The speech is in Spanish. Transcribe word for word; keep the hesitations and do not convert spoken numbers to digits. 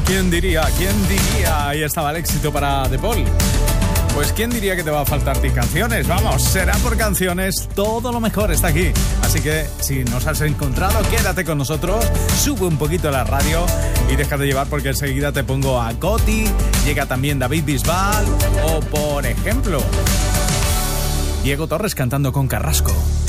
¿Quién diría? ¿Quién diría? Ahí estaba el éxito para De Paul. Pues ¿quién diría que te va a faltar ti canciones? Vamos, será por canciones, todo lo mejor está aquí. Así que si nos has encontrado, quédate con nosotros, sube un poquito la radio y déjate llevar porque enseguida te pongo a Coti, llega también David Bisbal o, por ejemplo, Diego Torres cantando con Carrasco.